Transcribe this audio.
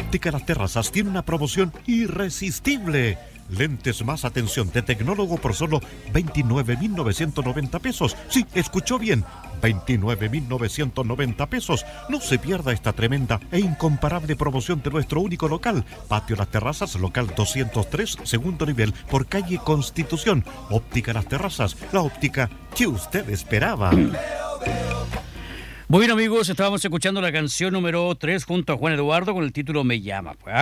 Óptica Las Terrazas tiene una promoción irresistible. Lentes más atención de tecnólogo por solo 29.990 pesos. Sí, escuchó bien, 29.990 pesos. No se pierda esta tremenda e incomparable promoción de nuestro único local. Patio Las Terrazas, local 203, segundo nivel, por calle Constitución. Óptica Las Terrazas, la óptica que usted esperaba. Bueno, amigos, estábamos escuchando la canción número 3 junto a Juan Eduardo con el título Me Llama.